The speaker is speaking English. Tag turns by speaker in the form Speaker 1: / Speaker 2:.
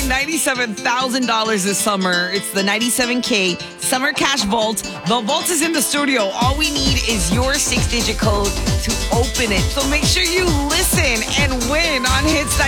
Speaker 1: $97,000 this summer. It's the 97K Summer Cash Vault. The vault is in the studio. All we need is your 6-digit code to open it. So make sure you listen and win on Hits